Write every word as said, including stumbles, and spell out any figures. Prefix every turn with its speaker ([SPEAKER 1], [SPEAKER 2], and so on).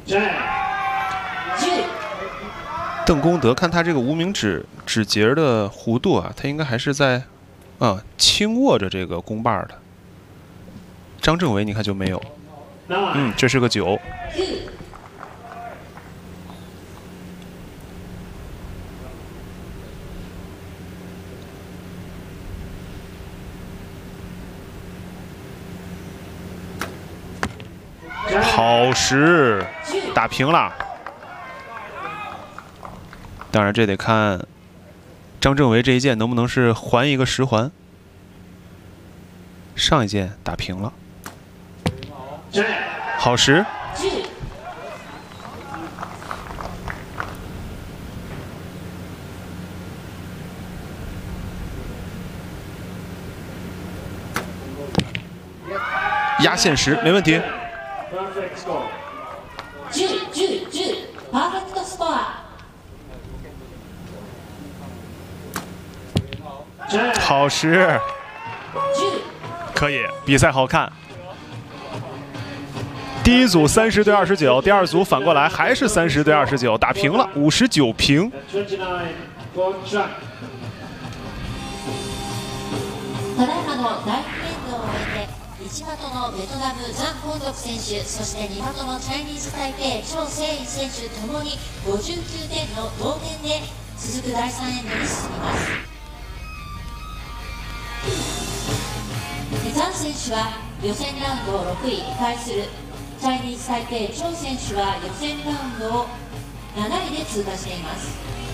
[SPEAKER 1] 邓功德，看他这个无名指指节的弧度啊，他应该还是在啊轻握着这个弓把的。张正伟你看就没有，嗯，这是个九。好十，打平了。当然，这得看张正伟这一箭能不能是还一个十环。上一箭打平了，好十。压线十，没问题。
[SPEAKER 2] 十、十、十、パーフェクトスコア。
[SPEAKER 1] 好十，可以，比赛好看。第一组三十对二十九，第二组反过来还是三十对二十九，打平了，五十九平。
[SPEAKER 2] ただいまの第二エンドを終えて、いちパトのベトナムザン・コンドク選手、そしてにパトのチャイニーズ台北張誠一選手ともにごじゅうきゅうてんの同点で続くだいさんエンドに進みます。ザン選手は予選ラウンドをろくい、対するチャイニーズ台北張選手は予選ラウンドをなないで通過しています。